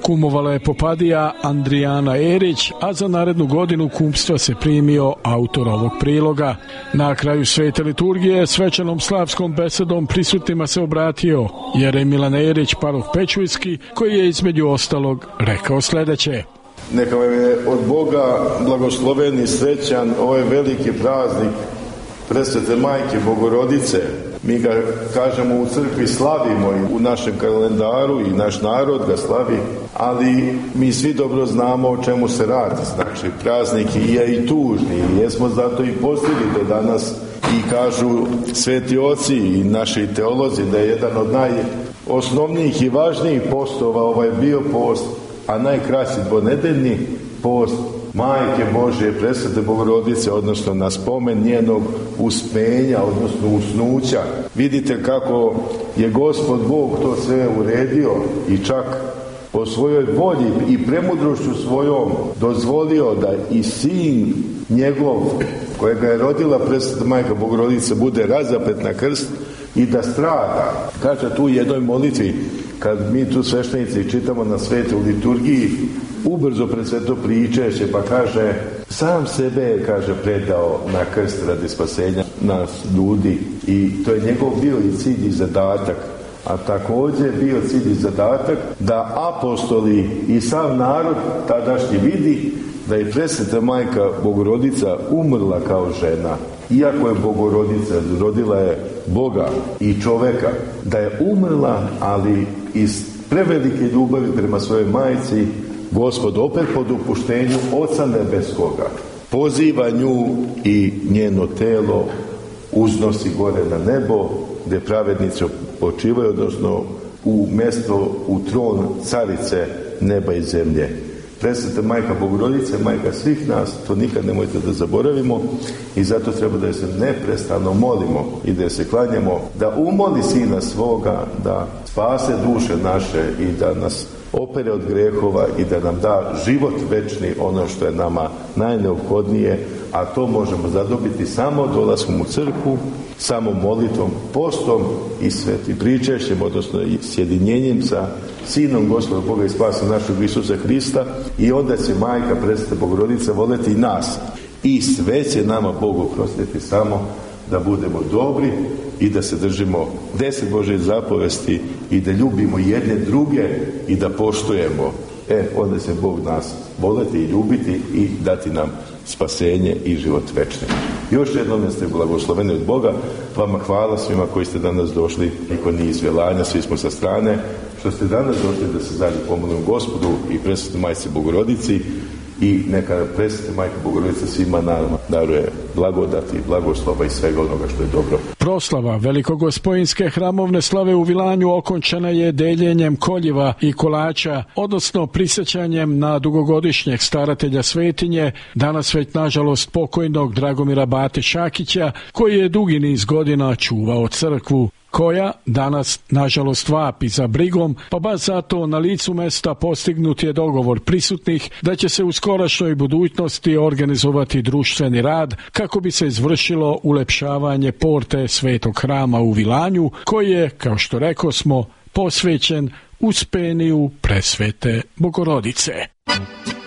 kumovala je popadija Andrijana Erić, a za narednu godinu kumstva se primio autor ovog priloga. Na kraju svete liturgije svečanom slavskom besedom prisutnima se obratio Jerej Milan Erić, paroh Pećujski, koji je između ostalog rekao sljedeće. Neka vam je od Boga blagosloven i srećan ovaj veliki praznik Presvete Majke Bogorodice. Mi ga, kažemo, u crkvi slavimo i u našem kalendaru i naš narod ga slavi, ali mi svi dobro znamo o čemu se radi. Znači, praznik je i tužni i jesmo zato i postigli do danas i kažu sveti oci i naši teolozi da je jedan od najosnovnijih i važnijih postova ovaj bio post, a najkraći dvonedeljni post Majke Božje Presvete Bogorodice, odnosno na spomen njenog uspenja, odnosno usnuća. Vidite kako je Gospod Bog to sve uredio i čak po svojoj volji i premudrošću svojom dozvolio da i sin njegov, kojega je rodila Presveta Majka Bogorodice, bude razapet na krst i da strada. Kaže tu u jednoj molitvi, kad mi tu sveštenici čitamo na svetoj liturgiji, ubrzo pred sveto pričeće, pa kaže, sam sebe, kaže, predao na krst radi spasenja nas ljudi i to je njegov bio i cilj i zadatak. A također bio cilj i zadatak da apostoli i sav narod tadašnji vidi da je Presveta Majka Bogorodica umrla kao žena. Iako je Bogorodica, rodila je Boga i čoveka, da je umrla, ali iz prevelike ljubavi prema svojoj majci Gospod opet po dopuštenju Oca Nebeskoga poziva nju i njeno telo uznosi gore na nebo gdje pravednici počivaju, odnosno u mjesto, u tron carice neba i zemlje. Presveta Majka Bogorodice, majka svih nas, to nikad nemojte da zaboravimo i zato treba da se neprestano molimo i da se klanjamo, da umoli Sina svoga, da spase duše naše i da nas opere od grehova i da nam da život večni, ono što je nama najneophodnije, a to možemo zadobiti samo dolaskom u crkvu, samo molitvom, postom i svetim pričešćem, odnosno i sjedinjenjem sa Sinom Gospoda Boga i Spasa našeg Isusa Hrista, i onda će Majka Presveta Bogorodica voleti nas i sve će nama Bog oprostiti samo da budemo dobri i da se držimo 10 Božjih zapovesti i da ljubimo jedne druge i da poštujemo. Onda će Bog nas voleti i ljubiti i dati nam spasenje i život večni. Još jednom ste blagosloveni od Boga. Vama hvala svima koji ste danas došli, niko nije iz Velanja, svi smo sa strane, što ste danas došli da se zajedno pomolimo Gospodu i Presvetoj Majci Bogorodici, i neka Presveta Majka Bogorodica svima nama daruje blagodati, blagoslova i svega onoga što je dobro. Proslava velikogospojinske hramovne slave u Vilanju okončana je deljenjem koljiva i kolača, odnosno prisjećanjem na dugogodišnjeg staratelja svetinje, danas već nažalost pokojnog Dragomira Bate Šakića, koji je dugi niz godina čuvao crkvu, koja danas nažalost vapi za brigom, pa baš zato na licu mesta postignut je dogovor prisutnih da će se u skorašnjoj budućnosti organizovati društveni rad kako bi se izvršilo ulepšavanje porte Svetog hrama u Vilanju, koji je, kao što rekosmo, posvećen uspeniju Presvete Bogorodice.